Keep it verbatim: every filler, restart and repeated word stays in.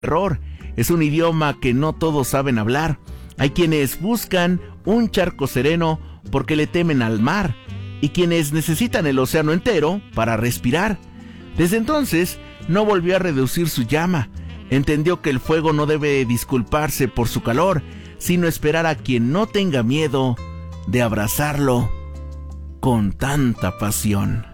error. Es un idioma que no todos saben hablar. Hay quienes buscan un charco sereno porque le temen al mar, y quienes necesitan el océano entero para respirar. Desde entonces, no volvió a reducir su llama. Entendió que el fuego no debe disculparse por su calor, sino esperar a quien no tenga miedo de abrazarlo con tanta pasión.